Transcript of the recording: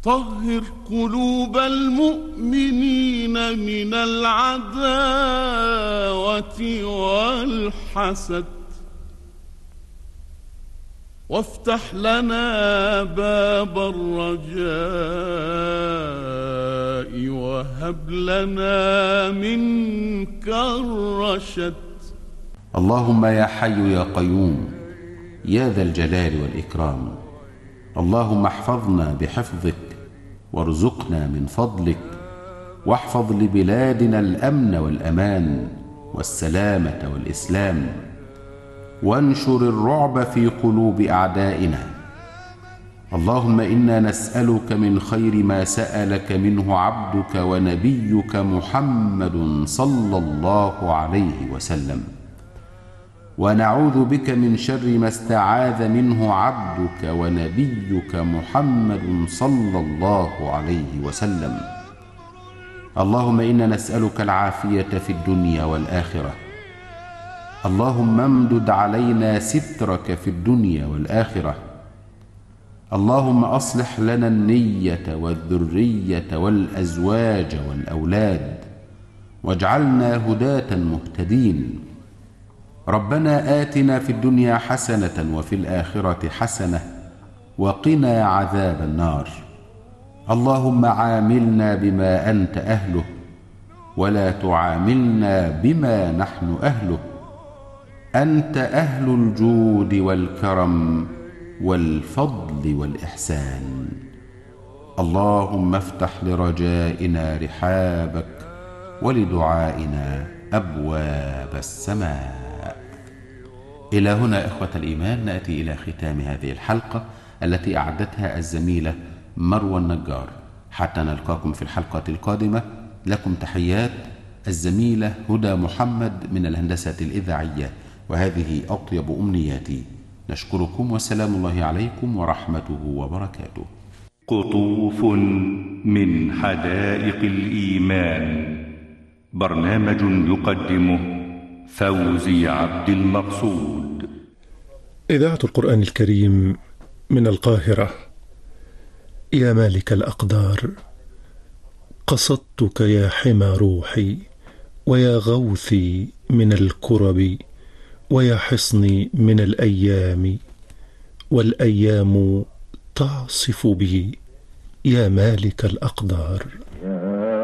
طهر قلوب المؤمنين من العداوة والحسد، وافتح لنا باب الرجاء وهب لنا منك الرشد. اللهم يا حي يا قيوم يا ذا الجلال والإكرام، اللهم احفظنا بحفظك وارزقنا من فضلك، واحفظ لبلادنا الأمن والأمان والسلامة والإسلام، وانشر الرعب في قلوب أعدائنا. اللهم إنا نسألك من خير ما سألك منه عبدك ونبيك محمد صلى الله عليه وسلم، ونعوذ بك من شر ما استعاذ منه عبدك ونبيك محمد صلى الله عليه وسلم. اللهم إنا نسألك العافية في الدنيا والآخرة. اللهم امدد علينا سترك في الدنيا والآخرة. اللهم أصلح لنا النية والذرية والأزواج والأولاد، واجعلنا هداة مهتدين. ربنا آتنا في الدنيا حسنة وفي الآخرة حسنة وقنا عذاب النار. اللهم عاملنا بما أنت أهله ولا تعاملنا بما نحن أهله. أنت أهل الجود والكرم والفضل والإحسان. اللهم افتح لرجائنا رحابك ولدعائنا أبواب السماء. إلى هنا إخوة الإيمان نأتي إلى ختام هذه الحلقة التي أعدتها الزميلة مروى النجار. حتى نلقاكم في الحلقة القادمة، لكم تحيات الزميلة هدى محمد من الهندسة الإذاعية، وهذه أطيب أمنياتي. نشكركم والسلام الله عليكم ورحمته وبركاته. قطوف من حدائق الإيمان، برنامج يقدمه فوزي عبد المقصود. إذاعة القرآن الكريم من القاهرة. يا مالك الأقدار، قصدتك يا حمى روحي، ويا غوثي من الكرب، ويا حصني من الأيام، والأيام تعصف بي. يا مالك الأقدار.